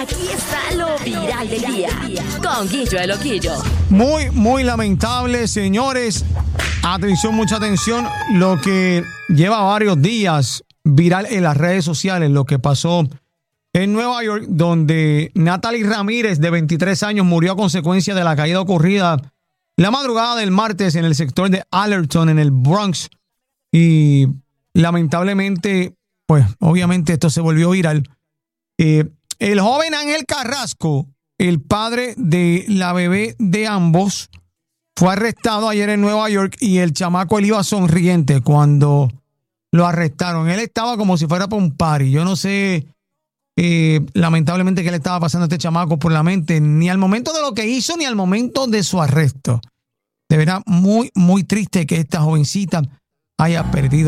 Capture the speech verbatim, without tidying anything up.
Aquí está lo viral del día con Guillo el Loquillo. Muy, muy lamentable, señores. Atención, mucha atención. Lo que lleva varios días viral en las redes sociales, lo que pasó en Nueva York, donde Natalie Ramírez, de veintitrés años, murió a consecuencia de la caída ocurrida la madrugada del martes en el sector de Allerton, en el Bronx. Y lamentablemente, pues obviamente esto se volvió viral. Eh, el joven Ángel Carrasco, el padre de la bebé de ambos, fue arrestado ayer en Nueva York y el chamaco él iba sonriente cuando lo arrestaron. Él estaba como si fuera para un party. Yo no sé, eh, lamentablemente, qué le estaba pasando a este chamaco por la mente, ni al momento de lo que hizo, ni al momento de su arresto. De verdad, muy, muy triste que esta jovencita haya perdido